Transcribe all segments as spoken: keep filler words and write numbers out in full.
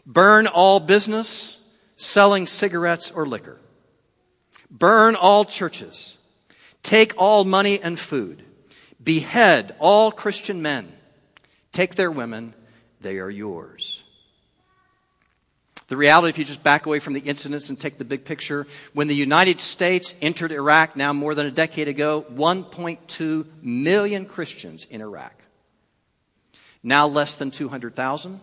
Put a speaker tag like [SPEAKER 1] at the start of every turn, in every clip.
[SPEAKER 1] Burn all business selling cigarettes or liquor. Burn all churches. Take all money and food. Behead all Christian men. Take their women. They are yours. The reality, if you just back away from the incidents and take the big picture, when the United States entered Iraq now more than a decade ago, one point two million Christians in Iraq. Now less than two hundred thousand,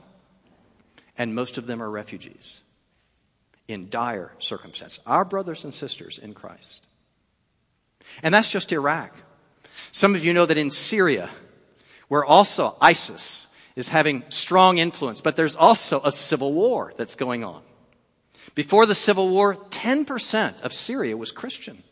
[SPEAKER 1] and most of them are refugees in dire circumstances. Our brothers and sisters in Christ. And that's just Iraq. Some of you know that in Syria, where also ISIS is having strong influence, but there's also a civil war that's going on. Before the civil war, ten percent of Syria was Christian.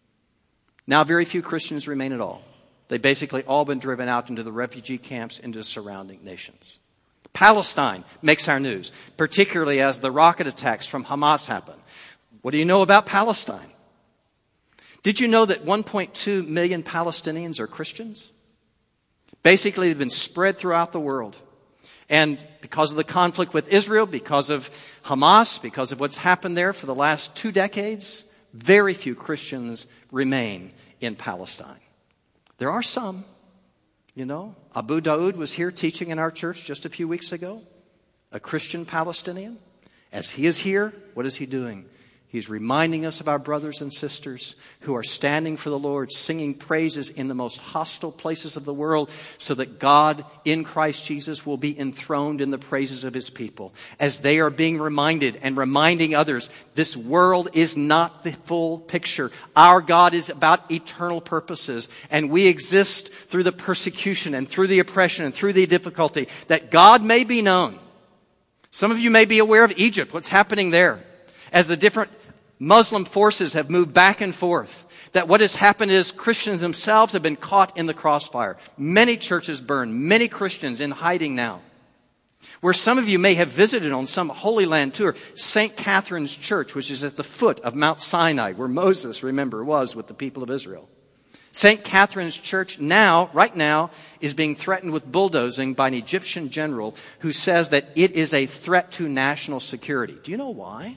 [SPEAKER 1] Now very few Christians remain at all. They've basically all been driven out into the refugee camps into surrounding nations. Palestine makes our news, particularly as the rocket attacks from Hamas happen. What do you know about Palestine? Did you know that one point two million Palestinians are Christians? Basically, they've been spread throughout the world. And because of the conflict with Israel, because of Hamas, because of what's happened there for the last two decades, very few Christians remain in Palestine. There are some, you know. Abu Daoud was here teaching in our church just a few weeks ago, a Christian Palestinian. As he is here, what is he doing? He's reminding us of our brothers and sisters who are standing for the Lord, singing praises in the most hostile places of the world so that God in Christ Jesus will be enthroned in the praises of his people. As they are being reminded and reminding others, this world is not the full picture. Our God is about eternal purposes, and we exist through the persecution and through the oppression and through the difficulty that God may be known. Some of you may be aware of Egypt, what's happening there. As the different Muslim forces have moved back and forth, that what has happened is Christians themselves have been caught in the crossfire. Many churches burned, many Christians in hiding now. Where some of you may have visited on some Holy Land tour, Saint Catherine's Church, which is at the foot of Mount Sinai, where Moses, remember, was with the people of Israel. Saint Catherine's Church now, right now, is being threatened with bulldozing by an Egyptian general who says that it is a threat to national security. Do you know why?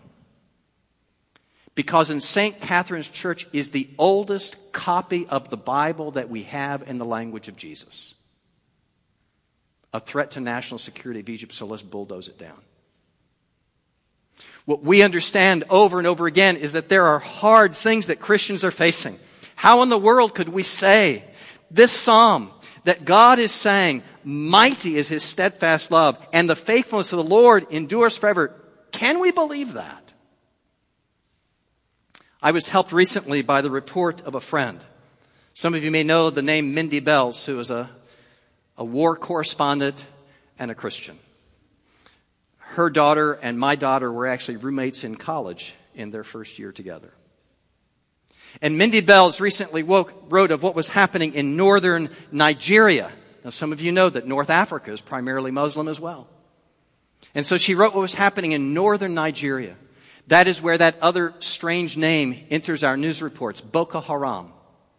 [SPEAKER 1] Because in Saint Catherine's Church is the oldest copy of the Bible that we have in the language of Jesus. A threat to national security of Egypt, so let's bulldoze it down. What we understand over and over again is that there are hard things that Christians are facing. How in the world could we say this psalm that God is saying, mighty is his steadfast love, and the faithfulness of the Lord endures forever? Can we believe that? I was helped recently by the report of a friend. Some of you may know the name Mindy Bells, who is a, a war correspondent and a Christian. Her daughter and my daughter were actually roommates in college in their first year together. And Mindy Bells recently woke, wrote of what was happening in northern Nigeria. Now, some of you know that North Africa is primarily Muslim as well. And so she wrote what was happening in northern Nigeria. That is where that other strange name enters our news reports, Boko Haram,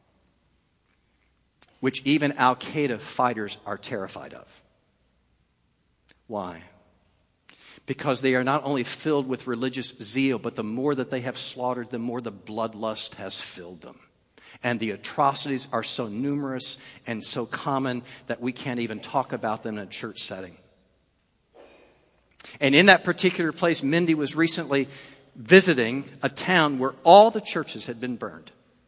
[SPEAKER 1] which even Al-Qaeda fighters are terrified of. Why? Because they are not only filled with religious zeal, but the more that they have slaughtered, the more the bloodlust has filled them. And the atrocities are so numerous and so common that we can't even talk about them in a church setting. And in that particular place, Mindy was recently visiting a town where all the churches had been burned.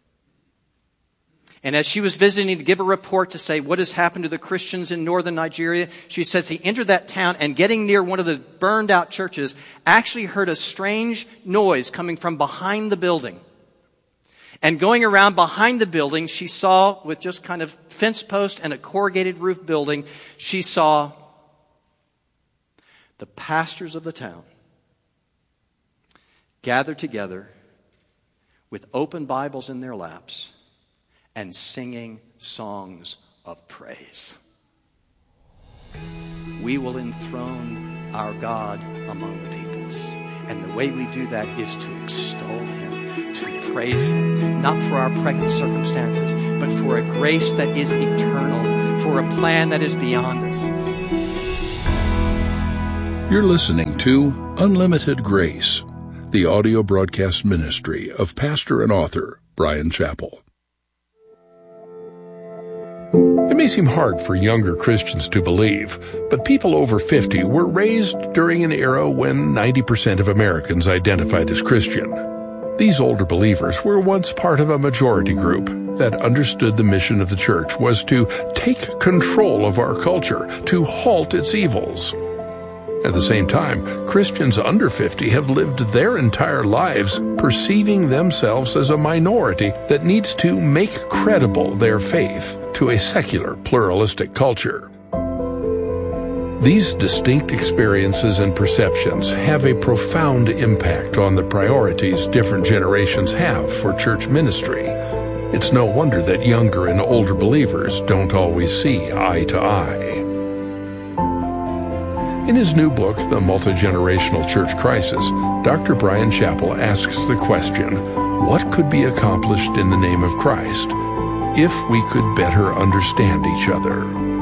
[SPEAKER 1] And as she was visiting to give a report to say what has happened to the Christians in northern Nigeria, she says he entered that town and getting near one of the burned out churches, actually heard a strange noise coming from behind the building. And going around behind the building, she saw, with just kind of fence post and a corrugated roof building, she saw the pastors of the town gathered together with open Bibles in their laps and singing songs of praise. We will enthrone our God among the peoples. And the way we do that is to extol him, to praise him, not for our present circumstances, but for a grace that is eternal, for a plan that is beyond us.
[SPEAKER 2] You're listening to Unlimited Grace, the audio broadcast ministry of pastor and author Bryan Chapell. It may seem hard for younger Christians to believe, but people over fifty were raised during an era when ninety percent of Americans identified as Christian. These older believers were once part of a majority group that understood the mission of the church was to take control of our culture, to halt its evils. At the same time, Christians under fifty have lived their entire lives perceiving themselves as a minority that needs to make credible their faith to a secular, pluralistic culture. These distinct experiences and perceptions have a profound impact on the priorities different generations have for church ministry. It's no wonder that younger and older believers don't always see eye to eye. In his new book, The Multi-Generational Church Crisis, Doctor Bryan Chapell asks the question, what could be accomplished in the name of Christ if we could better understand each other?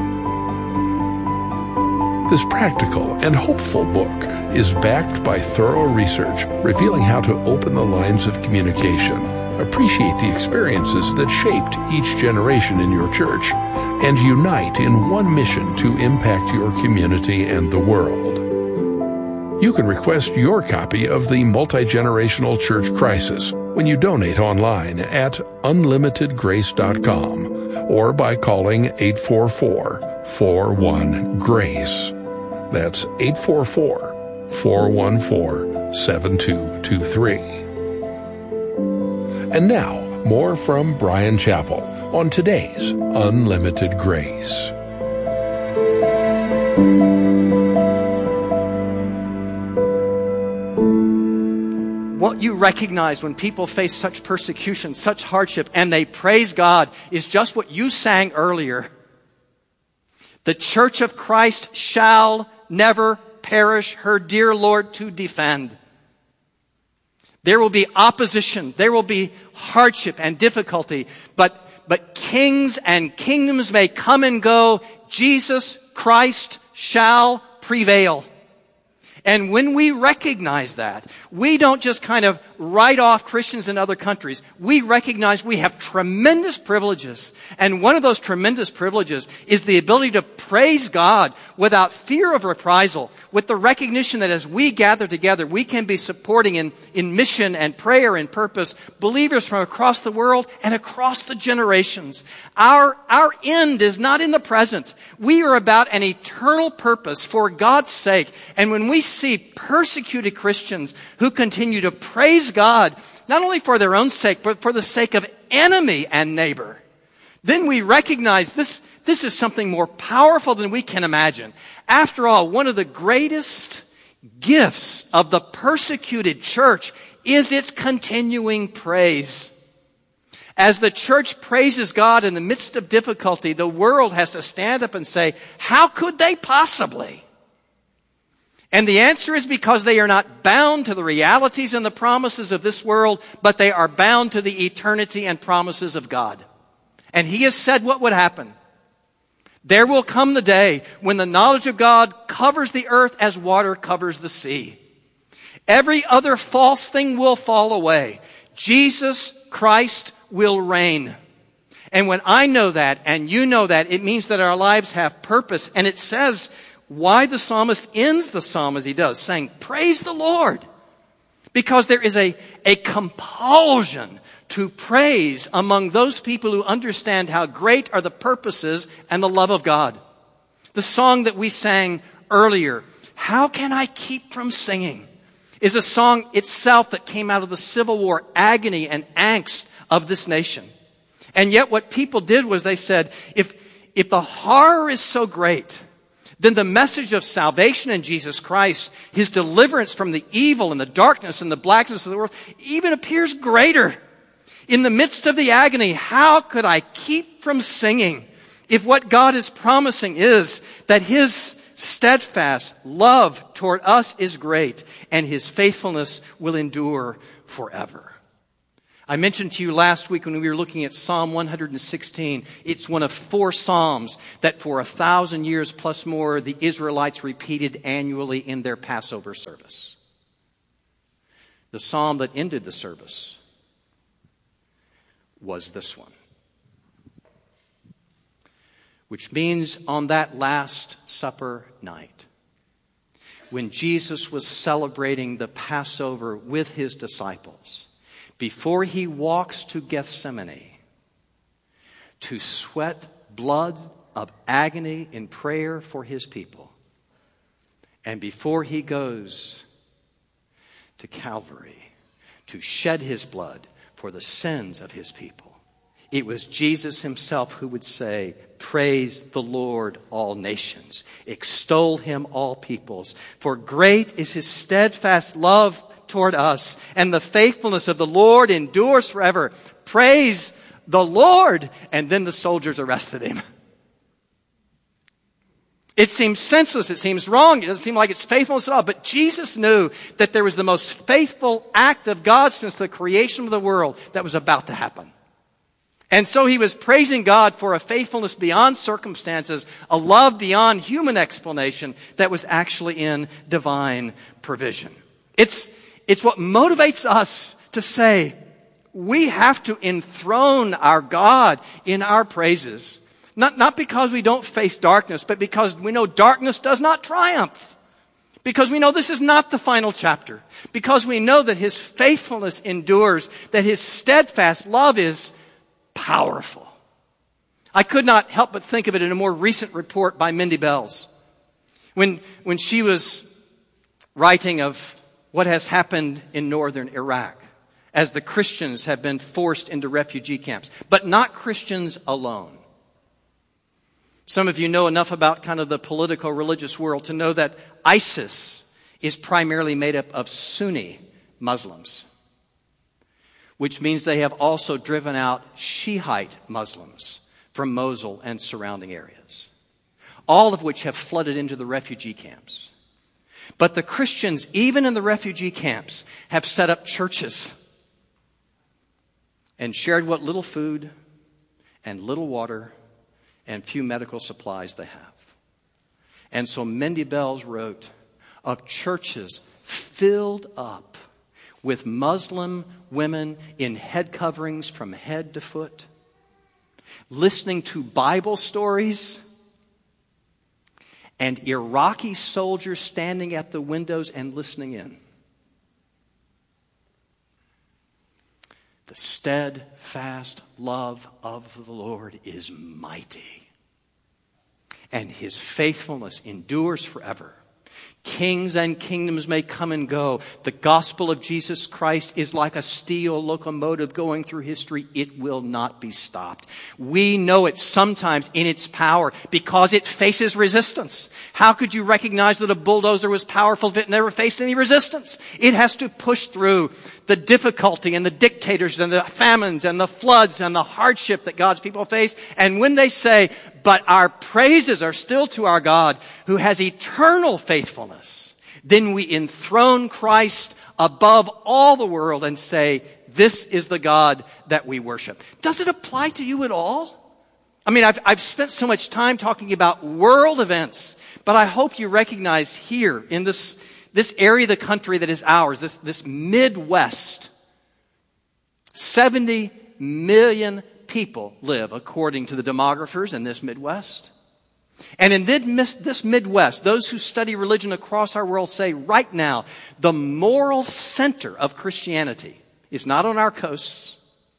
[SPEAKER 2] This practical and hopeful book is backed by thorough research revealing how to open the lines of communication, appreciate the experiences that shaped each generation in your church, and unite in one mission to impact your community and the world. You can request your copy of the Multi-Generational Church Crisis when you donate online at unlimited grace dot com or by calling eight four four, four one, GRACE. That's eight four four, four one four, seven two two three. And now, more from Bryan Chapell on today's Unlimited Grace.
[SPEAKER 1] What you recognize when people face such persecution, such hardship, and they praise God is just what you sang earlier. The church of Christ shall never perish, her dear Lord to defend. There will be opposition, there will be hardship and difficulty, but, but kings and kingdoms may come and go. Jesus Christ shall prevail. And when we recognize that, we don't just kind of write off Christians in other countries. We recognize we have tremendous privileges. And one of those tremendous privileges is the ability to praise God without fear of reprisal, with the recognition that as we gather together, we can be supporting in, in mission and prayer and purpose believers from across the world and across the generations. Our, our end is not in the present. We are about an eternal purpose for God's sake. And when we see persecuted Christians who continue to praise God, not only for their own sake, but for the sake of enemy and neighbor, then we recognize this, this is something more powerful than we can imagine. After all, one of the greatest gifts of the persecuted church is its continuing praise. As the church praises God in the midst of difficulty, the world has to stand up and say, how could they possibly? And the answer is because they are not bound to the realities and the promises of this world, but they are bound to the eternity and promises of God. And He has said what would happen. There will come the day when the knowledge of God covers the earth as water covers the sea. Every other false thing will fall away. Jesus Christ will reign. And when I know that and you know that, it means that our lives have purpose. And it says why the psalmist ends the psalm as he does, saying, praise the Lord. Because there is a, a compulsion to praise among those people who understand how great are the purposes and the love of God. The song that we sang earlier, How Can I Keep From Singing, is a song itself that came out of the Civil War agony and angst of this nation. And yet what people did was they said, if, if the horror is so great, then the message of salvation in Jesus Christ, His deliverance from the evil and the darkness and the blackness of the world, even appears greater. In the midst of the agony, how could I keep from singing if what God is promising is that His steadfast love toward us is great and His faithfulness will endure forever? I mentioned to you last week when we were looking at Psalm one hundred sixteen, it's one of four Psalms that for a thousand years plus more the Israelites repeated annually in their Passover service. The Psalm that ended the service was this one. Which means on that Last Supper night, when Jesus was celebrating the Passover with his disciples, before he walks to Gethsemane to sweat blood of agony in prayer for his people, and before he goes to Calvary to shed his blood for the sins of his people, it was Jesus himself who would say, "Praise the Lord, all nations. Extol him, all peoples. For great is his steadfast love toward us, and the faithfulness of the Lord endures forever. Praise the Lord." And then the soldiers arrested him. It seems senseless. It seems wrong. It doesn't seem like it's faithfulness at all. But Jesus knew that there was the most faithful act of God since the creation of the world that was about to happen. And so he was praising God for a faithfulness beyond circumstances, a love beyond human explanation that was actually in divine provision. It's, it's what motivates us to say, we have to enthrone our God in our praises. Not, not because we don't face darkness, but because we know darkness does not triumph. Because we know this is not the final chapter. Because we know that his faithfulness endures, that his steadfast love is powerful. I could not help but think of it in a more recent report by Mindy Bells. When, when she was writing of what has happened in northern Iraq as the Christians have been forced into refugee camps, but not Christians alone. Some of you know enough about kind of the political religious world to know that ISIS is primarily made up of Sunni Muslims, which means they have also driven out Shiite Muslims from Mosul and surrounding areas, all of which have flooded into the refugee camps. But the Christians, even in the refugee camps, have set up churches and shared what little food and little water and few medical supplies they have. And so Mindy Bells wrote of churches filled up with Muslim women in head coverings from head to foot, listening to Bible stories, and Iraqi soldiers standing at the windows and listening in. The steadfast love of the Lord is mighty, and his faithfulness endures forever. Kings and kingdoms may come and go. The gospel of Jesus Christ is like a steel locomotive going through history. It will not be stopped. We know it sometimes in its power because it faces resistance. How could you recognize that a bulldozer was powerful if it never faced any resistance? It has to push through the difficulty and the dictators and the famines and the floods and the hardship that God's people face. And when they say, "But our praises are still to our God who has eternal faithfulness," then we enthrone Christ above all the world and say, this is the God that we worship. Does it apply to you at all? I mean, I've, I've spent so much time talking about world events, but I hope you recognize here in this, this area of the country that is ours, this, this Midwest, seventy million people live according to the demographers in this Midwest. And in this Midwest, those who study religion across our world say right now, the moral center of Christianity is not on our coasts.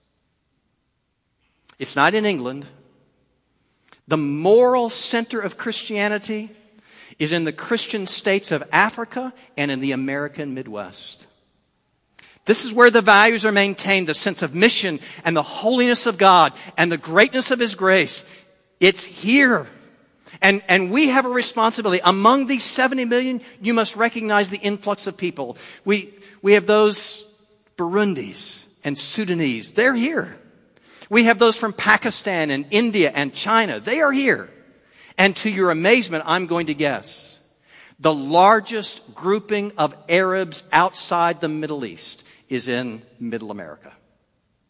[SPEAKER 1] It's not in England. The moral center of Christianity is in the Christian states of Africa and in the American Midwest. This is where the values are maintained, the sense of mission and the holiness of God and the greatness of his grace. It's here. And, and we have a responsibility. Among these seventy million, you must recognize the influx of people. We, we have those Burundis and Sudanese. They're here. We have those from Pakistan and India and China. They are here. And to your amazement, I'm going to guess, the largest grouping of Arabs outside the Middle East is in Middle America.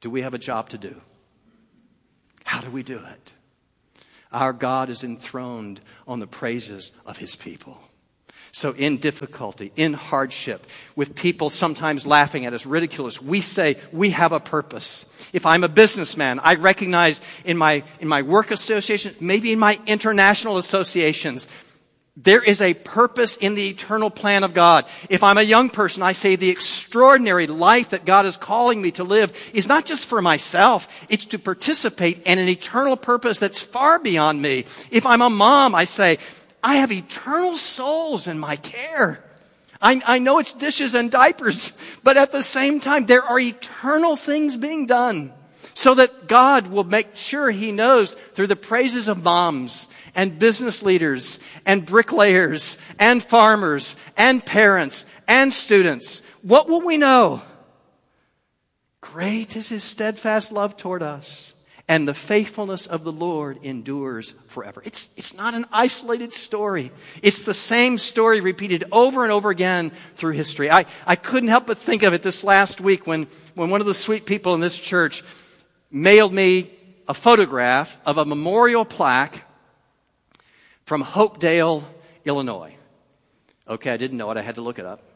[SPEAKER 1] Do we have a job to do? How do we do it? Our God is enthroned on the praises of his people. So in difficulty, in hardship, with people sometimes laughing at us, ridicule us, we say we have a purpose. If I'm a businessman, I recognize in my, in my work association, maybe in my international associations, there is a purpose in the eternal plan of God. If I'm a young person, I say the extraordinary life that God is calling me to live is not just for myself. It's to participate in an eternal purpose that's far beyond me. If I'm a mom, I say, I have eternal souls in my care. I, I know it's dishes and diapers, but at the same time, there are eternal things being done so that God will make sure he knows through the praises of moms and business leaders and bricklayers and farmers and parents and students. What will we know? Great is his steadfast love toward us, and the faithfulness of the Lord endures forever. It's, it's not an isolated story. It's the same story repeated over and over again through history. I, I couldn't help but think of it this last week when, when one of the sweet people in this church mailed me a photograph of a memorial plaque from Hopedale, Illinois. Okay, I didn't know it. I had to look it up.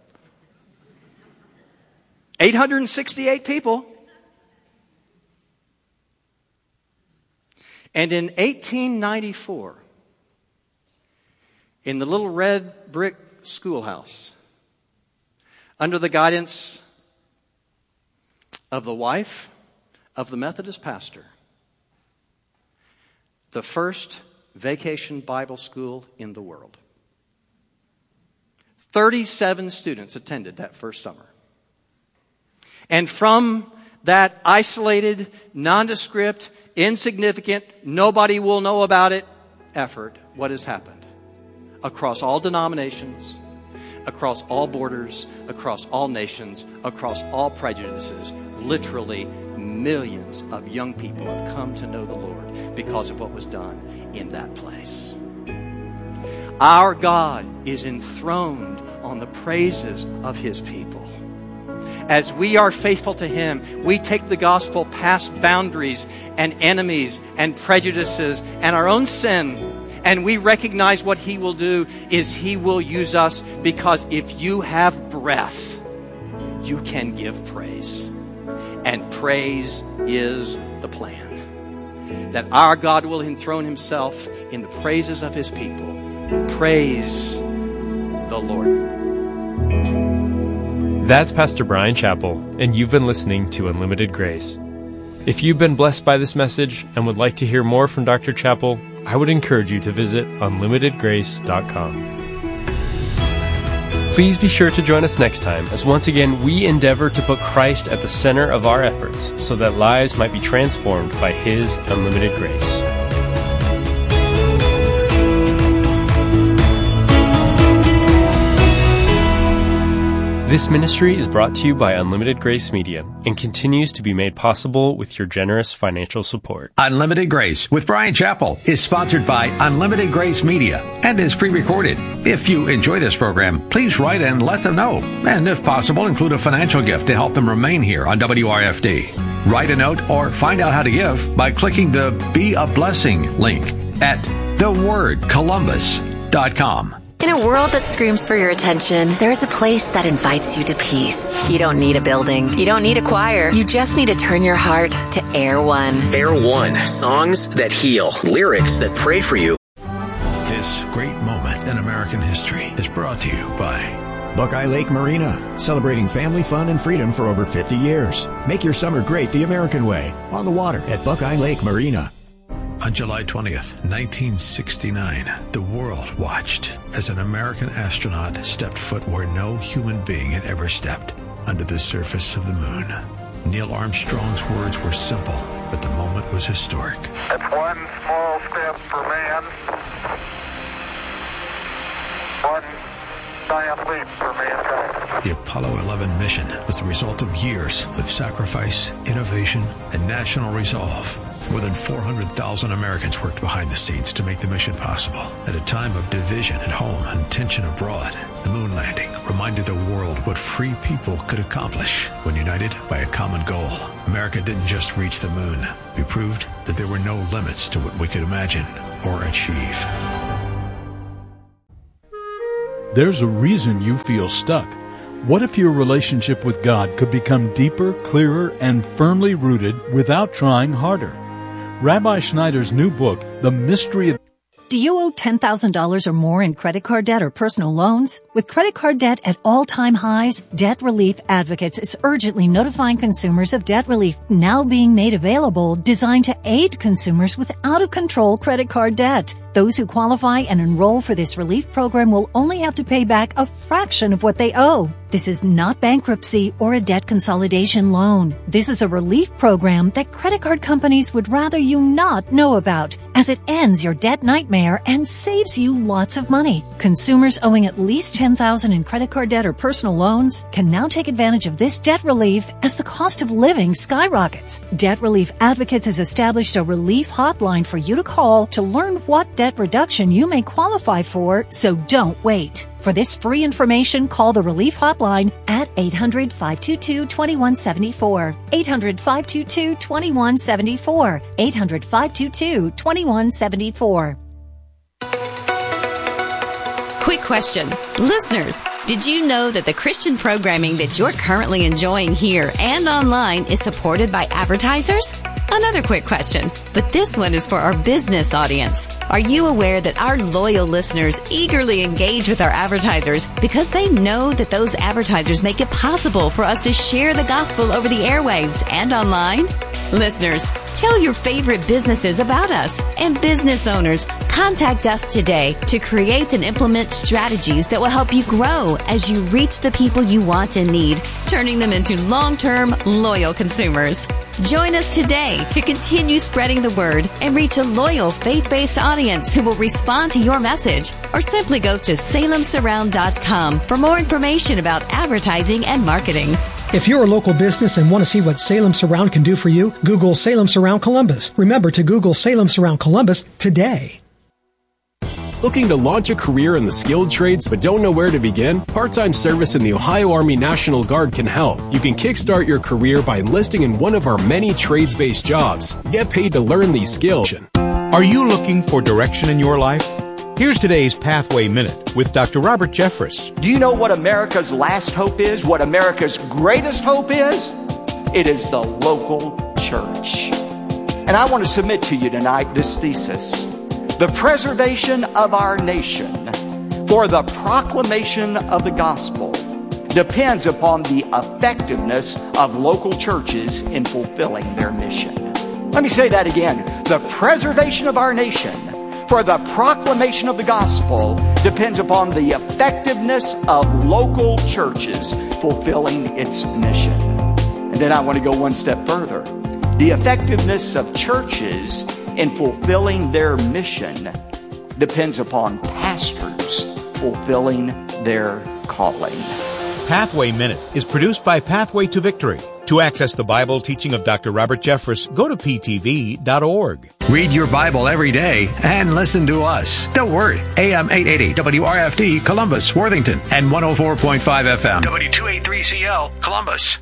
[SPEAKER 1] eight hundred sixty-eight people. And in eighteen ninety-four, in the little red brick schoolhouse, under the guidance of the wife of the Methodist pastor, the first vacation Bible school in the world. thirty-seven students attended that first summer. And from that isolated, nondescript, insignificant, nobody will know about it effort, what has happened? Across all denominations, across all borders, across all nations, across all prejudices, literally millions of young people have come to know the Lord because of what was done in that place. Our God is enthroned on the praises of his people. As we are faithful to him, we take the gospel past boundaries and enemies and prejudices and our own sin, and we recognize what he will do is he will use us, because if you have breath, you can give praise. And praise is the plan. That our God will enthrone himself in the praises of his people. Praise the Lord.
[SPEAKER 3] That's Pastor Brian Chappell, and you've been listening to Unlimited Grace. If you've been blessed by this message and would like to hear more from Doctor Chappell, I would encourage you to visit unlimited grace dot com. Please be sure to join us next time, as once again we endeavor to put Christ at the center of our efforts so that lives might be transformed by his unlimited grace. This ministry is brought to you by Unlimited Grace Media and continues to be made possible with your generous financial support.
[SPEAKER 4] Unlimited Grace with Brian Chappell is sponsored by Unlimited Grace Media and is pre-recorded. If you enjoy this program, please write and let them know. And if possible, include a financial gift to help them remain here on W R F D. Write a note or find out how to give by clicking the Be a Blessing link at the word columbus dot com.
[SPEAKER 5] In a world that screams for your attention, there's a place that invites you to peace. You don't need a building. You don't need a choir. You just need to turn your heart to Air One.
[SPEAKER 6] Air One. Songs that heal. Lyrics that pray for you.
[SPEAKER 4] This great moment in American history is brought to you by
[SPEAKER 7] Buckeye Lake Marina, celebrating family fun and freedom for over fifty years. Make your summer great the American way, on the water at Buckeye Lake Marina.
[SPEAKER 4] On July twentieth, nineteen sixty-nine, the world watched as an American astronaut stepped foot where no human being had ever stepped, under the surface of the moon. Neil Armstrong's words were simple, but the moment was historic.
[SPEAKER 8] It's one small step for man, one giant leap for mankind.
[SPEAKER 4] The Apollo eleven mission was the result of years of sacrifice, innovation, and national resolve. More than four hundred thousand Americans worked behind the scenes to make the mission possible. At a time of division at home and tension abroad, the moon landing reminded the world what free people could accomplish when united by a common goal. America didn't just reach the moon. We proved that there were no limits to what we could imagine or achieve.
[SPEAKER 9] There's a reason you feel stuck. What if your relationship with God could become deeper, clearer, and firmly rooted without trying harder? Rabbi Schneider's new book, The Mystery of...
[SPEAKER 10] Do you owe ten thousand dollars or more in credit card debt or personal loans? With credit card debt at all-time highs, Debt Relief Advocates is urgently notifying consumers of debt relief now being made available, designed to aid consumers with out-of-control credit card debt. Those who qualify and enroll for this relief program will only have to pay back a fraction of what they owe. This is not bankruptcy or a debt consolidation loan. This is a relief program that credit card companies would rather you not know about, as it ends your debt nightmare and saves you lots of money. Consumers owing at least ten thousand dollars in credit card debt or personal loans can now take advantage of this debt relief as the cost of living skyrockets. Debt Relief Advocates has established a relief hotline for you to call to learn what debt reduction you may qualify for, so don't wait. For this free information, call the Relief Hotline at eight hundred, five two two, two one seven four. eight hundred, five two two, two one seven four. eight hundred, five two two, two one seven four.
[SPEAKER 11] Quick question. Listeners, did you know that the Christian programming that you're currently enjoying here and online is supported by advertisers? Another quick question, but this one is for our business audience. Are you aware that our loyal listeners eagerly engage with our advertisers because they know that those advertisers make it possible for us to share the gospel over the airwaves and online? Listeners, tell your favorite businesses about us, and business owners, contact us today to create and implement strategies that will help you grow as you reach the people you want and need, turning them into long-term, loyal consumers. Join us today to continue spreading the word and reach a loyal, faith-based audience who will respond to your message. Or simply go to salem surround dot com for more information about advertising and marketing.
[SPEAKER 12] If you're a local business and want to see what Salem Surround can do for you, Google Salem Surround Columbus. Remember to Google Salem Surround Columbus today.
[SPEAKER 13] Looking to launch a career in the skilled trades but don't know where to begin? Part-time service in the Ohio Army National Guard can help. You can kickstart your career by enlisting in one of our many trades-based jobs. Get paid to learn these skills.
[SPEAKER 14] Are you looking for direction in your life? Here's today's Pathway Minute with Doctor Robert Jeffress.
[SPEAKER 15] Do you know what America's last hope is? What America's greatest hope is? It is the local church. And I want to submit to you tonight this thesis. The preservation of our nation for the proclamation of the gospel depends upon the effectiveness of local churches in fulfilling their mission. Let me say that again. The preservation of our nation for the proclamation of the gospel depends upon the effectiveness of local churches fulfilling its mission. And then I want to go one step further. The effectiveness of churches in fulfilling their mission depends upon pastors fulfilling their calling.
[SPEAKER 14] Pathway Minute is produced by Pathway to Victory. To access the Bible teaching of Doctor Robert Jeffress, go to p t v dot org.
[SPEAKER 4] Read your Bible every day and listen to us. Don't worry. A M eight eighty W R F D Columbus, Worthington, and one oh four point five F M W two eighty-three C L Columbus.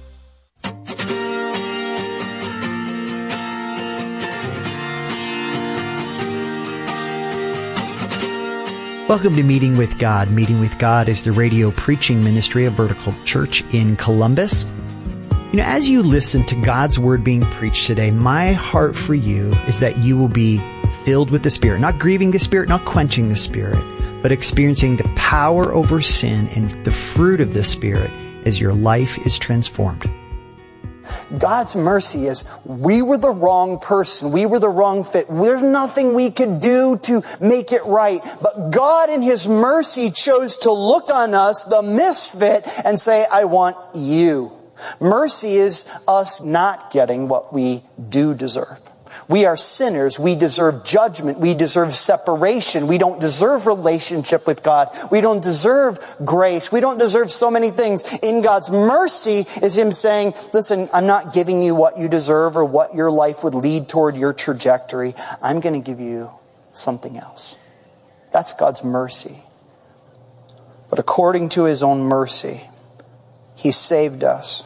[SPEAKER 16] Welcome to Meeting with God. Meeting with God is the radio preaching ministry of Vertical Church in Columbus. You know, as you listen to God's Word being preached today, my heart for you is that you will be filled with the Spirit, not grieving the Spirit, not quenching the Spirit, but experiencing the power over sin and the fruit of the Spirit as your life is transformed.
[SPEAKER 17] God's mercy is we were the wrong person. We were the wrong fit. There's nothing we could do to make it right. But God in His mercy chose to look on us, the misfit, and say, I want you. Mercy is us not getting what we do deserve. We are sinners. We deserve judgment. We deserve separation. We don't deserve relationship with God. We don't deserve grace. We don't deserve so many things. In God's mercy is Him saying, listen, I'm not giving you what you deserve or what your life would lead toward your trajectory. I'm going to give you something else. That's God's mercy. but according to his own mercy, he saved us.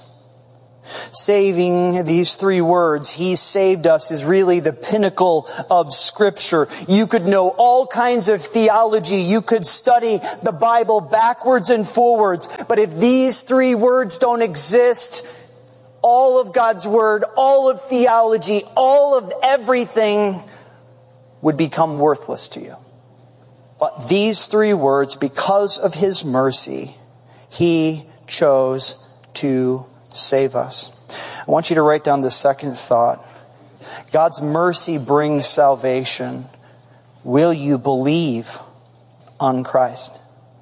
[SPEAKER 17] Saving, these three words, he saved us, is really the pinnacle of Scripture. You could know all kinds of theology. You could study the Bible backwards and forwards. But if these three words don't exist, all of God's Word, all of theology, all of everything would become worthless to you. But these three words, because of his mercy, he chose to save us. I want you to write down the second thought. God's mercy brings salvation. Will you believe on Christ?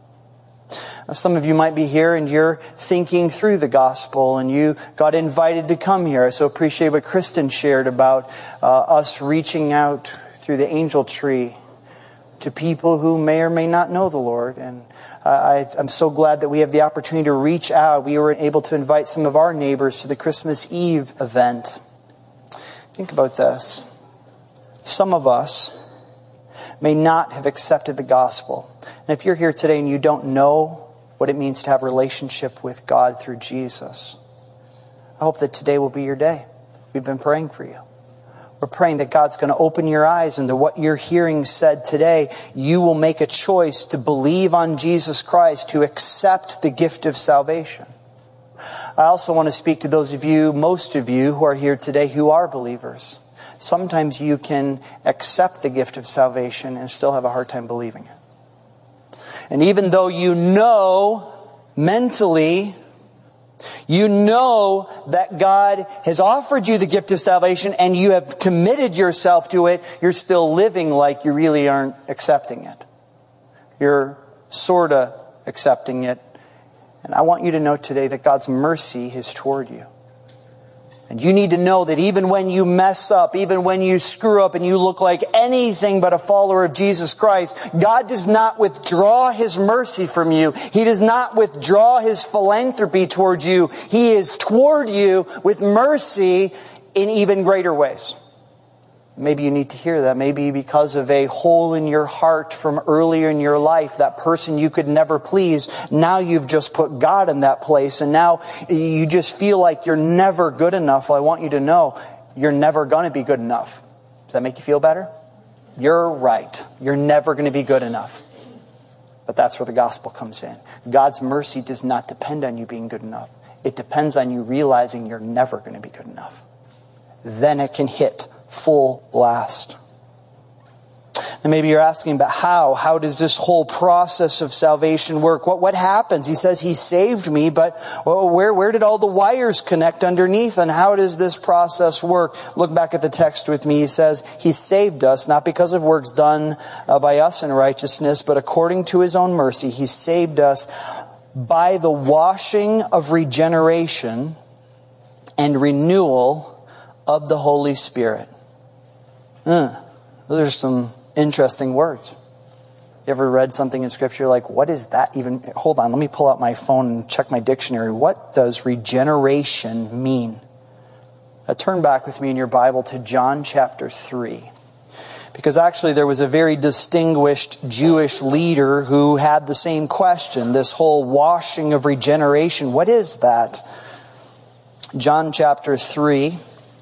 [SPEAKER 17] Now, some of you might be here and you're thinking through the gospel and you got invited to come here. I so appreciate what Kristen shared about uh, us reaching out through the angel tree to people who may or may not know the Lord. And I, I'm so glad that we have the opportunity to reach out. We were able to invite some of our neighbors to the Christmas Eve event. Think about this. Some of us may not have accepted the gospel. And if you're here today and you don't know what it means to have a relationship with God through Jesus, I hope that today will be your day. We've been praying for you. We're praying that God's going to open your eyes into what you're hearing said today. You will make a choice to believe on Jesus Christ, to accept the gift of salvation. I also want to speak to those of you, most of you who are here today who are believers. Sometimes you can accept the gift of salvation and still have a hard time believing it. And even though you know mentally, you know that God has offered you the gift of salvation and you have committed yourself to it, you're still living like you really aren't accepting it. You're sort of accepting it. And I want you to know today that God's mercy is toward you. And you need to know that even when you mess up, even when you screw up and you look like anything but a follower of Jesus Christ, God does not withdraw his mercy from you. He does not withdraw his philanthropy towards you. He is toward you with mercy in even greater ways. Maybe you need to hear that. Maybe because of a hole in your heart from earlier in your life, that person you could never please, now you've just put God in that place and now you just feel like you're never good enough. Well, I want you to know you're never going to be good enough. Does that make you feel better? You're right. You're never going to be good enough. But that's where the gospel comes in. God's mercy does not depend on you being good enough. It depends on you realizing you're never going to be good enough. Then it can hit full blast. And maybe you're asking, but how? How does this whole process of salvation work? What what happens? He says he saved me, but well, where where did all the wires connect underneath? And how does this process work? Look back at the text with me. He says he saved us, not because of works done uh, by us in righteousness, but according to his own mercy. He saved us by the washing of regeneration and renewal of the Holy Spirit. Mm, those are some interesting words. You ever read something in Scripture like, what is that even? Hold on, let me pull out my phone and check my dictionary. What does regeneration mean? Uh, turn back with me in your Bible to John chapter three. Because actually there was a very distinguished Jewish leader who had the same question. This whole washing of regeneration. What is that? John chapter three.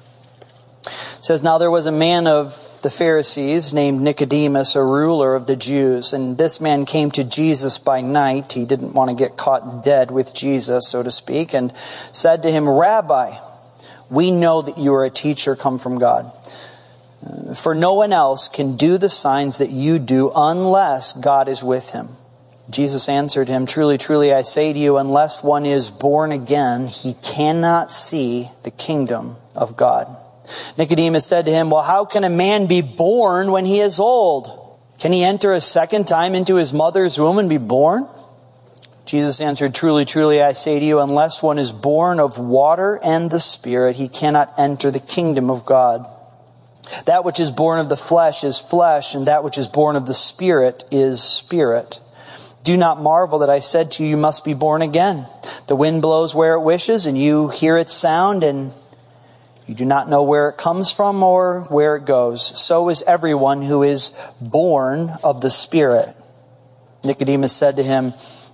[SPEAKER 17] It says, now there was a man of the Pharisees named Nicodemus, a ruler of the Jews. And this man came to Jesus by night. He didn't want to get caught dead with Jesus, so to speak. And said to him, Rabbi, we know that you are a teacher come from God. For no one else can do the signs that you do unless God is with him. Jesus answered him, truly, truly, I say to you, unless one is born again, he cannot see the kingdom of God. Nicodemus said to him, well, how can a man be born when he is old? Can he enter a second time into his mother's womb and be born? Jesus answered, truly, truly, I say to you, unless one is born of water and the Spirit, he cannot enter the kingdom of God. That which is born of the flesh is flesh, and that which is born of the Spirit is spirit. Do not marvel that I said to you, you must be born again. The wind blows where it wishes, and you hear its sound, and you do not know where it comes from or where it goes. So is everyone who is born of the Spirit. Nicodemus said to him,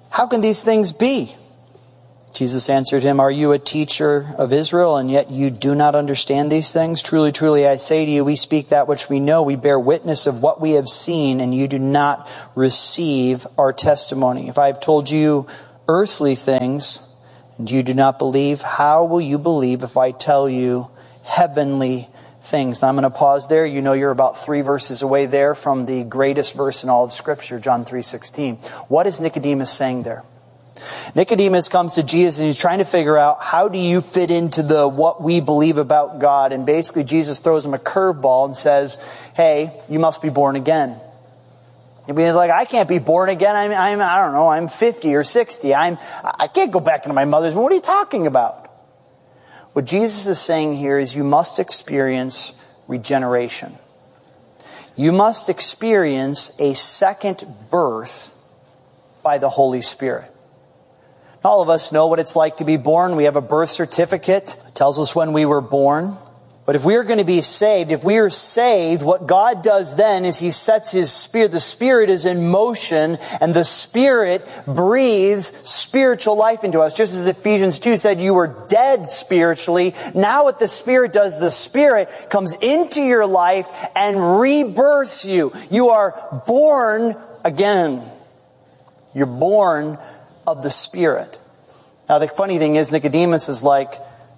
[SPEAKER 17] how can these things be? Jesus answered him, are you a teacher of Israel, and yet you do not understand these things? Truly, truly, I say to you, we speak that which we know. We bear witness of what we have seen, and you do not receive our testimony. If I have told you earthly things, and you do not believe, how will you believe if I tell you heavenly things? Now I'm going to pause there. You know you're about three verses away there from the greatest verse in all of Scripture, John three sixteen. What is Nicodemus saying there? Nicodemus comes to Jesus and he's trying to figure out, how do you fit into the what we believe about God? And basically Jesus throws him a curveball and says, hey, you must be born again. And he's like, I can't be born again. I'm, I'm, I don't know, I'm fifty or sixty. I'm, I can't go back into my mother's womb. What are you talking about? What Jesus is saying here is you must experience regeneration. You must experience a second birth by the Holy Spirit. All of us know what it's like to be born. We have a birth certificate. It tells us when we were born. But if we are going to be saved, if we are saved, what God does then is He sets His Spirit. The Spirit is in motion, and the Spirit breathes spiritual life into us. Just as Ephesians two said, you were dead spiritually. Now what the Spirit does, the Spirit comes into your life and rebirths you. You are born again. You're born of the Spirit. Now the funny thing is, Nicodemus is like,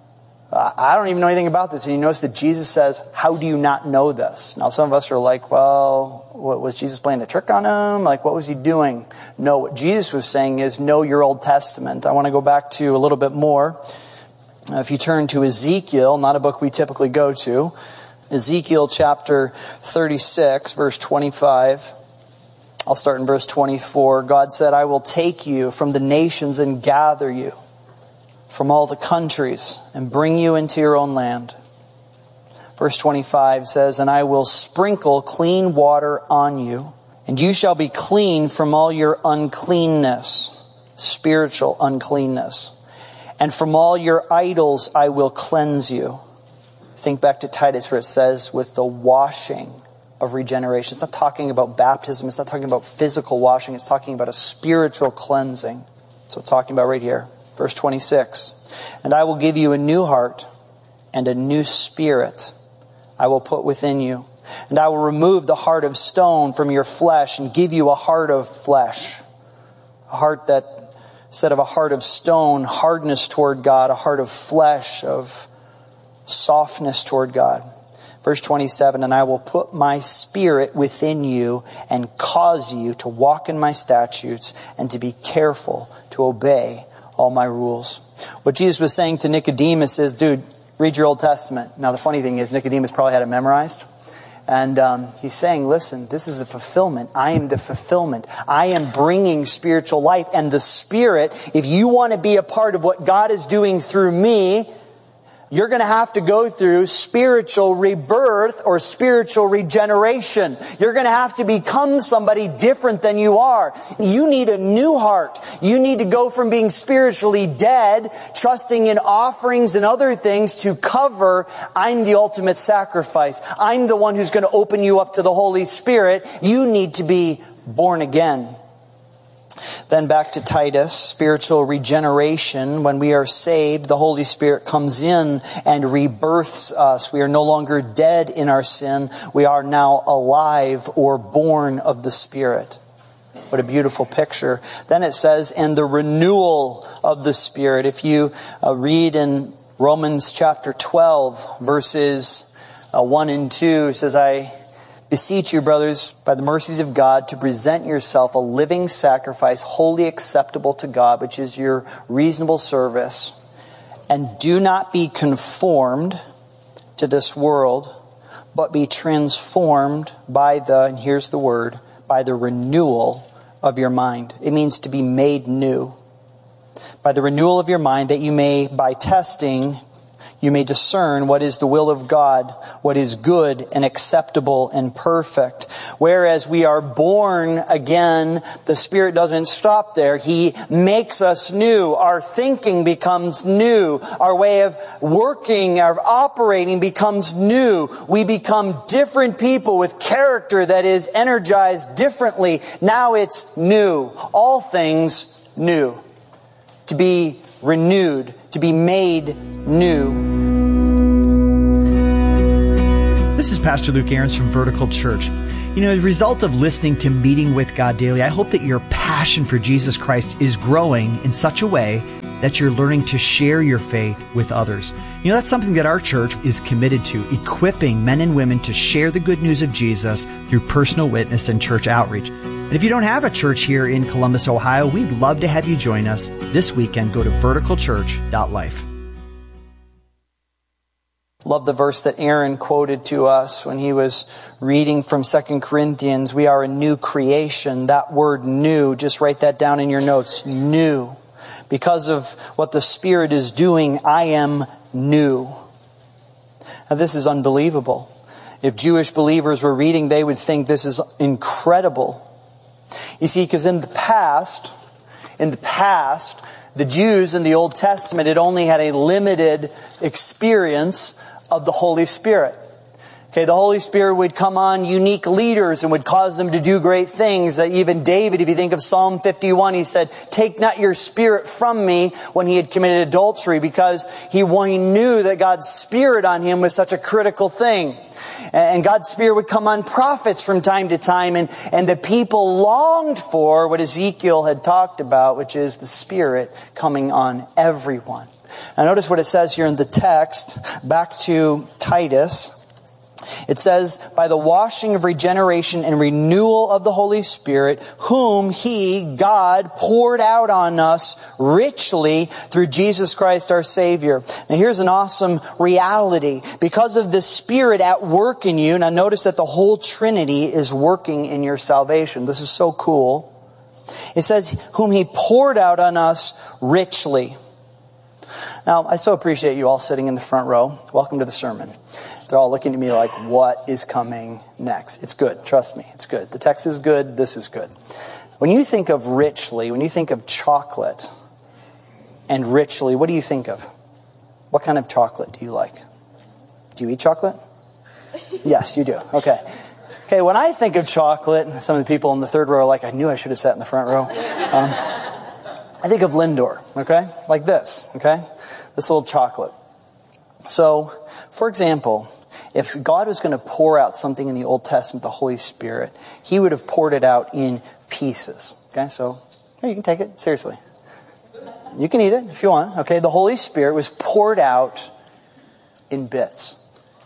[SPEAKER 17] I don't even know anything about this. And you notice that Jesus says, how do you not know this? Now some of us are like, well, what, was Jesus playing a trick on him? Like, what was He doing? No, what Jesus was saying is, know your Old Testament. I want to go back to a little bit more. Uh, if you turn to Ezekiel, not a book we typically go to, Ezekiel chapter thirty-six, verse twenty-five. I'll start in verse twenty-four. God said, I will take you from the nations and gather you from all the countries and bring you into your own land. Verse twenty-five says, and I will sprinkle clean water on you, and you shall be clean from all your uncleanness, spiritual uncleanness. And from all your idols I will cleanse you. Think back to Titus where it says, with the washing of regeneration. It's not talking about baptism. It's not talking about physical washing. It's talking about a spiritual cleansing. That's what it's talking about right here. Verse twenty-six. And I will give you a new heart and a new spirit I will put within you. And I will remove the heart of stone from your flesh and give you a heart of flesh. A heart that, instead of a heart of stone, hardness toward God, a heart of flesh, of softness toward God. Verse twenty-seven, and I will put my Spirit within you and cause you to walk in my statutes and to be careful to obey all my rules. What Jesus was saying to Nicodemus is, dude, read your Old Testament. Now the funny thing is, Nicodemus probably had it memorized. And um, he's saying, listen, this is a fulfillment. I am the fulfillment. I am bringing spiritual life. And the Spirit, if you want to be a part of what God is doing through me, you're going to have to go through spiritual rebirth or spiritual regeneration. You're going to have to become somebody different than you are. You need a new heart. You need to go from being spiritually dead, trusting in offerings and other things to cover, I'm the ultimate sacrifice. I'm the one who's going to open you up to the Holy Spirit. You need to be born again. Then back to Titus, spiritual regeneration. When we are saved, the Holy Spirit comes in and rebirths us. We are no longer dead in our sin. We are now alive or born of the Spirit. What a beautiful picture. Then it says, and the renewal of the Spirit. If you uh, read in Romans chapter twelve, verses uh, one and two, it says, I beseech you, brothers, by the mercies of God, to present yourself a living sacrifice, wholly acceptable to God, which is your reasonable service. And do not be conformed to this world, but be transformed by the, and here's the word, by the renewal of your mind. It means to be made new. By the renewal of your mind, that you may, by testing, you may discern what is the will of God, what is good and acceptable and perfect. Whereas we are born again, the Spirit doesn't stop there. He makes us new. Our thinking becomes new. Our way of working, our operating becomes new. We become different people with character that is energized differently. Now it's new. All things new. To be renewed. To be made new.
[SPEAKER 16] This is Pastor Luke Ahrens from Vertical Church. You know, as a result of listening to Meeting with God Daily, I hope that your passion for Jesus Christ is growing in such a way that you're learning to share your faith with others. You know, that's something that our church is committed to, equipping men and women to share the good news of Jesus through personal witness and church outreach. And if you don't have a church here in Columbus, Ohio, we'd love to have you join us this weekend. Go to vertical church dot life.
[SPEAKER 17] Love the verse that Aaron quoted to us when he was reading from Second Corinthians. We are a new creation. That word new, just write that down in your notes. New. Because of what the Spirit is doing, I am new. Now this is unbelievable. If Jewish believers were reading, they would think this is incredible. You see, because in the past, in the past, the Jews in the Old Testament had only had a limited experience of the Holy Spirit. Okay, the Holy Spirit would come on unique leaders and would cause them to do great things. That even David, if you think of Psalm fifty-one, he said, "Take not your spirit from me," when he had committed adultery, because he, he knew that God's Spirit on him was such a critical thing. And God's Spirit would come on prophets from time to time, and, and the people longed for what Ezekiel had talked about, which is the Spirit coming on everyone. Now notice what it says here in the text, back to Titus. It says, by the washing of regeneration and renewal of the Holy Spirit, whom He, God, poured out on us richly through Jesus Christ our Savior. Now here's an awesome reality. Because of the Spirit at work in you, now notice that the whole Trinity is working in your salvation. This is so cool. It says, whom He poured out on us richly. Now, I so appreciate you all sitting in the front row. Welcome to the sermon. They're all looking at me like, what is coming next? It's good. Trust me. It's good. The text is good. This is good. When you think of richly, when you think of chocolate and richly, what do you think of? What kind of chocolate do you like? Do you eat chocolate? Yes, you do. Okay. Okay, when I think of chocolate, some of the people in the third row are like, I knew I should have sat in the front row. Um, I think of Lindor, okay? Like this, okay? This little chocolate. So, for example, if God was going to pour out something in the Old Testament, the Holy Spirit, He would have poured it out in pieces. Okay, so here, you can take it. Seriously. You can eat it if you want. Okay, the Holy Spirit was poured out in bits.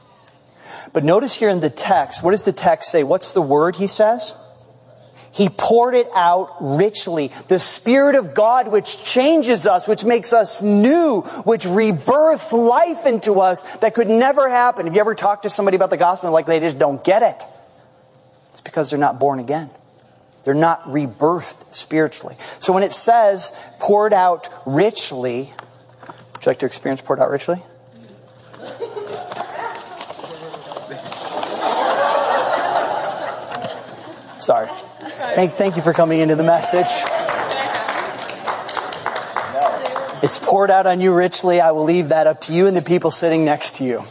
[SPEAKER 17] But notice here in the text, what does the text say? What's the word He says? He poured it out richly. The Spirit of God, which changes us, which makes us new, which rebirths life into us that could never happen. Have you ever talked to somebody about the gospel like they just don't get it? It's because they're not born again. They're not rebirthed spiritually. So when it says poured out richly, would you like to experience poured out richly? Sorry. Thank, thank you for coming into the message. It's poured out on you richly. I will leave that up to you and the people sitting next to you.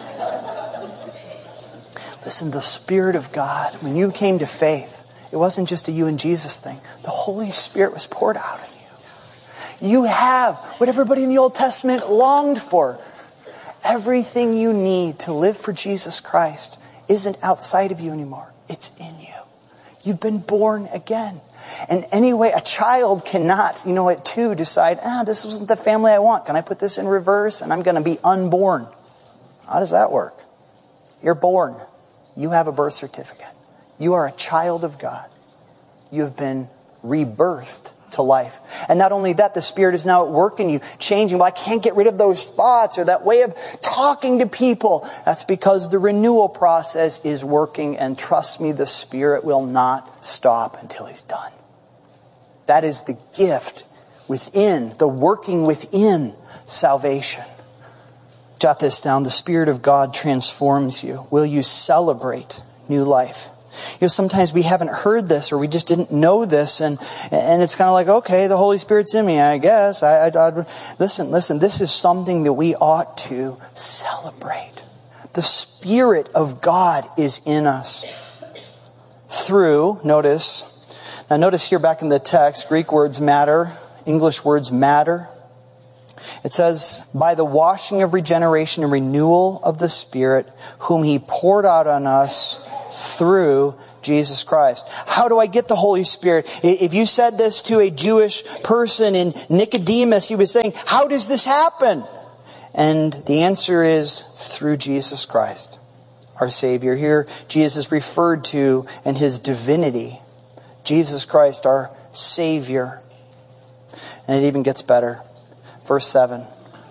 [SPEAKER 17] Listen, the Spirit of God, when you came to faith, it wasn't just a you and Jesus thing. The Holy Spirit was poured out on you. You have what everybody in the Old Testament longed for. Everything you need to live for Jesus Christ isn't outside of you anymore. It's in you. You've been born again. And anyway, a child cannot, you know, at two decide, ah, this wasn't the family I want. Can I put this in reverse? And I'm going to be unborn. How does that work? You're born. You have a birth certificate. You are a child of God. You have been rebirthed to life. And not only that, the Spirit is now at work in you, changing. Well, I can't get rid of those thoughts or that way of talking to people. That's because the renewal process is working, and trust me, the Spirit will not stop until He's done. That is the gift within, the working within salvation. Jot this down. The Spirit of God transforms you. Will you celebrate new life? You know, sometimes we haven't heard this, or we just didn't know this, and and it's kind of like, okay, the Holy Spirit's in me, I guess. I, I, I'd, listen, listen, this is something that we ought to celebrate. The Spirit of God is in us through, notice, now notice here back in the text, Greek words matter. English words matter. It says, by the washing of regeneration and renewal of the Spirit, whom He poured out on us through Jesus Christ. How do I get the Holy Spirit? If you said this to a Jewish person in Nicodemus, he was saying, how does this happen? And the answer is through Jesus Christ, our Savior. Here, Jesus is referred to in His divinity. Jesus Christ, our Savior. And it even gets better. Verse seven.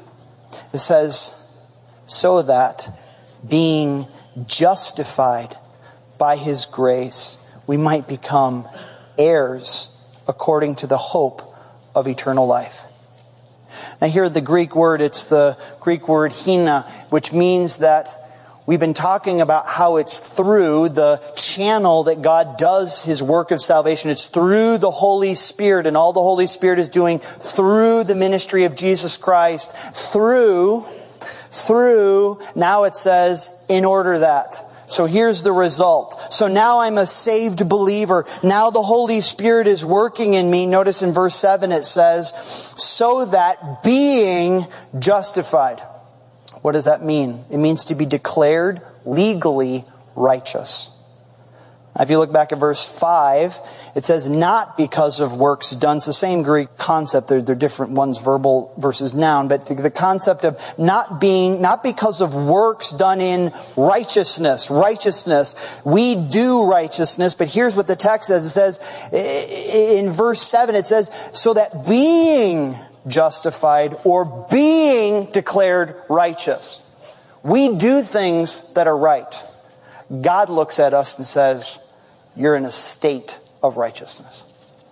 [SPEAKER 17] It says, so that being justified by His grace, we might become heirs according to the hope of eternal life. Now here the Greek word, it's the Greek word hina, which means that we've been talking about how it's through the channel that God does His work of salvation. It's through the Holy Spirit, and all the Holy Spirit is doing through the ministry of Jesus Christ. Through, through, now it says, in order that. So here's the result. So now I'm a saved believer. Now the Holy Spirit is working in me. Notice in verse seven it says, so that being justified. What does that mean? It means to be declared legally righteous. Now, if you look back at verse five, it says not because of works done. It's the same Greek concept. They're, they're different ones, verbal versus noun. But the, the concept of not being, not because of works done in righteousness. Righteousness. We do righteousness. But here's what the text says. It says, in verse seven, it says, so that being justified or being declared righteous. We do things that are right. God looks at us and says, you're in a state of righteousness.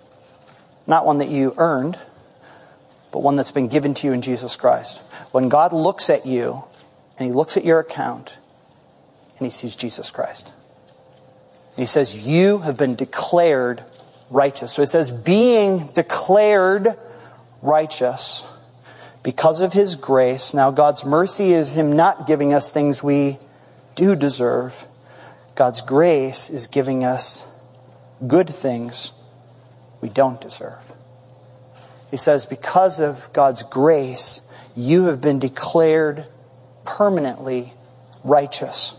[SPEAKER 17] Not one that you earned, but one that's been given to you in Jesus Christ. When God looks at you and He looks at your account and He sees Jesus Christ. And He says, you have been declared righteous. So it says, being declared righteous because of His grace. Now God's mercy is Him not giving us things we do deserve. God's grace is giving us good things we don't deserve. He says, because of God's grace, you have been declared permanently righteous.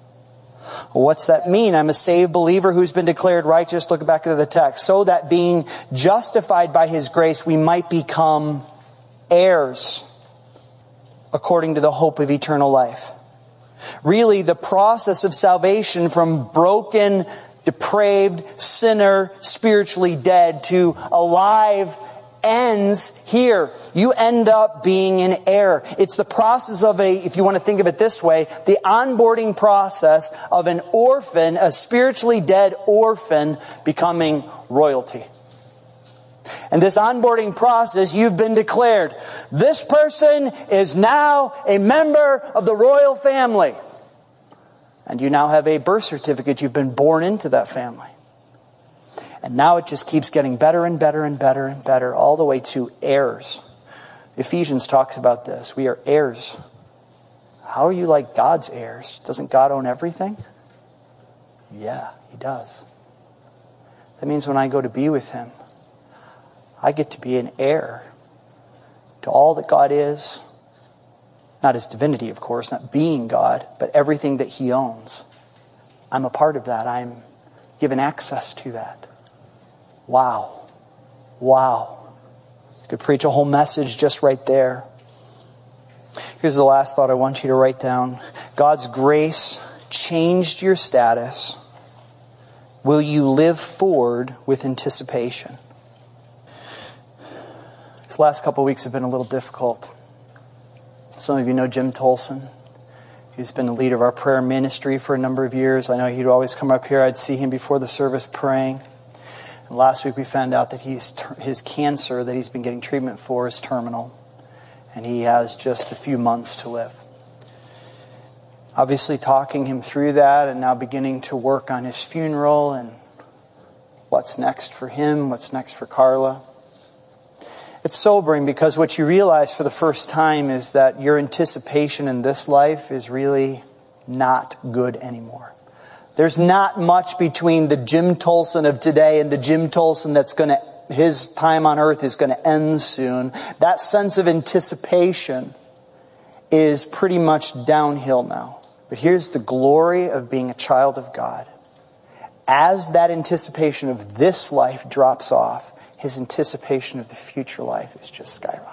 [SPEAKER 17] Well, what's that mean? I'm a saved believer who's been declared righteous. Look back at the text. So that being justified by His grace, we might become heirs according to the hope of eternal life. Really, the process of salvation from broken, depraved, sinner, spiritually dead to alive ends here. You end up being an heir. It's the process of a, if you want to think of it this way, the onboarding process of an orphan, a spiritually dead orphan, becoming royalty. And this onboarding process, you've been declared, this person is now a member of the royal family. And you now have a birth certificate. You've been born into that family. And now it just keeps getting better and better and better and better, all the way to heirs. Ephesians talks about this. We are heirs. How are you like God's heirs? Doesn't God own everything? Yeah, He does. That means when I go to be with Him, I get to be an heir to all that God is. Not His divinity, of course, not being God, but everything that He owns. I'm a part of that. I'm given access to that. Wow. Wow. I could preach a whole message just right there. Here's the last thought I want you to write down. God's grace changed your status. Will you live forward with anticipation? These last couple of weeks have been a little difficult. Some of you know Jim Tolson. He's been the leader of our prayer ministry for a number of years. I know he'd always come up here. I'd see him before the service praying. And last week we found out that he's his cancer that he's been getting treatment for is terminal. And he has just a few months to live. Obviously talking him through that and now beginning to work on his funeral and what's next for him, what's next for Carla. It's sobering because what you realize for the first time is that your anticipation in this life is really not good anymore. There's not much between the Jim Tolson of today and the Jim Tolson that's going to his time on earth is going to end soon, that sense of anticipation is pretty much downhill now. But here's the glory of being a child of God. As that anticipation of this life drops off, his anticipation of the future life is just skyrocketing.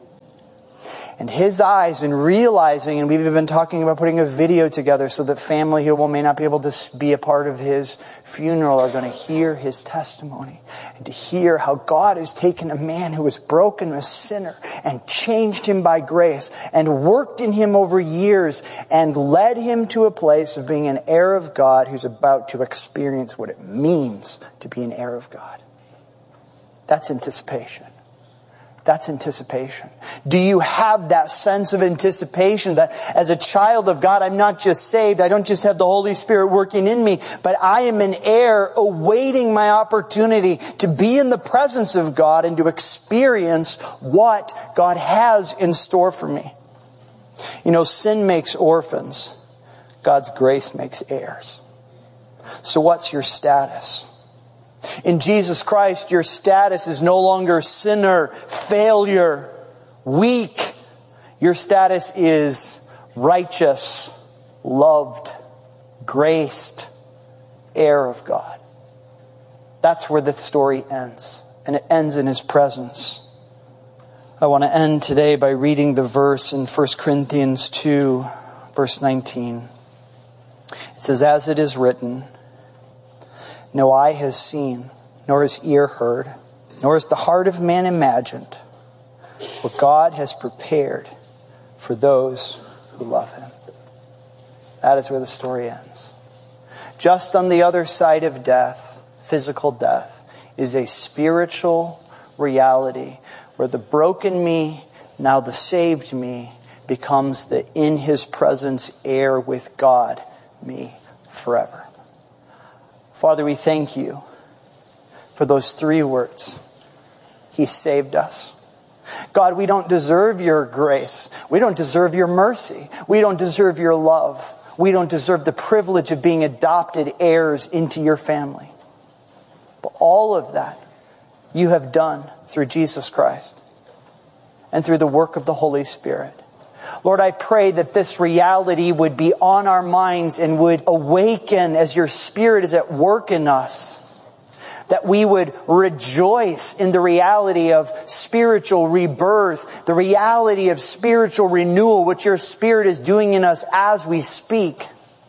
[SPEAKER 17] And his eyes in realizing, and we've been talking about putting a video together so that family who may not be able to be a part of his funeral are going to hear his testimony. And to hear how God has taken a man who was broken, a sinner, and changed him by grace, and worked in him over years, and led him to a place of being an heir of God who's about to experience what it means to be an heir of God. That's anticipation. That's anticipation. Do you have that sense of anticipation that as a child of God, I'm not just saved, I don't just have the Holy Spirit working in me, but I am an heir awaiting my opportunity to be in the presence of God and to experience what God has in store for me. You know, sin makes orphans. God's grace makes heirs. So what's your status? In Jesus Christ, your status is no longer sinner, failure, weak. Your status is righteous, loved, graced, heir of God. That's where the story ends. And it ends in his presence. I want to end today by reading the verse in First Corinthians two, verse nineteen. It says, as it is written, no eye has seen, nor has ear heard, nor has the heart of man imagined what God has prepared for those who love him. That is where the story ends. Just on the other side of death, physical death, is a spiritual reality where the broken me, now the saved me, becomes the in his presence heir with God, me, forever. Father, we thank you for those three words. He saved us. God, we don't deserve your grace. We don't deserve your mercy. We don't deserve your love. We don't deserve the privilege of being adopted heirs into your family. But all of that you have done through Jesus Christ and through the work of the Holy Spirit. Lord, I pray that this reality would be on our minds and would awaken as your Spirit is at work in us. That we would rejoice in the reality of spiritual rebirth, the reality of spiritual renewal, which your Spirit is doing in us as we speak.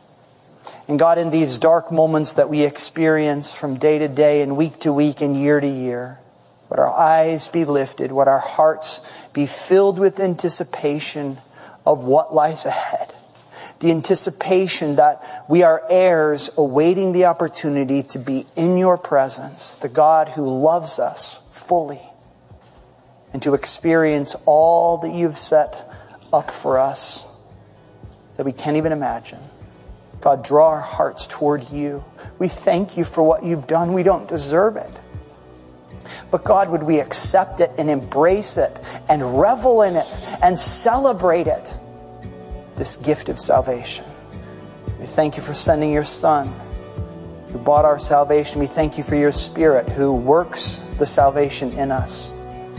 [SPEAKER 17] And God, in these dark moments that we experience from day to day and week to week and year to year, would our eyes be lifted, would our hearts be filled with anticipation of what lies ahead. The anticipation that we are heirs awaiting the opportunity to be in your presence, the God who loves us fully, and to experience all that you've set up for us that we can't even imagine. God, draw our hearts toward you. We thank you for what you've done. We don't deserve it. But God, would we accept it and embrace it and revel in it and celebrate it, this gift of salvation. We thank you for sending your Son who bought our salvation. We thank you for your Spirit who works the salvation in us.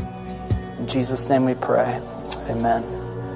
[SPEAKER 17] In Jesus' name we pray. Amen.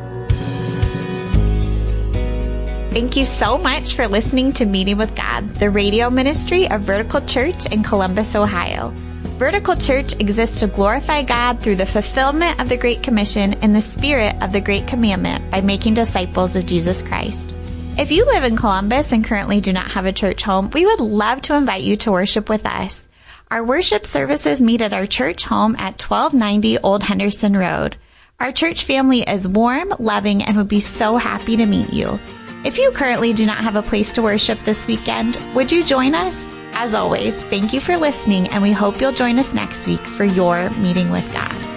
[SPEAKER 18] Thank you so much for listening to Meeting with God, the radio ministry of Vertical Church in Columbus, Ohio. Vertical Church exists to glorify God through the fulfillment of the Great Commission and the spirit of the Great Commandment by making disciples of Jesus Christ. If you live in Columbus and currently do not have a church home, we would love to invite you to worship with us. Our worship services meet at our church home at twelve ninety Old Henderson Road. Our church family is warm, loving, and would be so happy to meet you. If you currently do not have a place to worship this weekend, would you join us? As always, thank you for listening, and we hope you'll join us next week for your Meeting with God.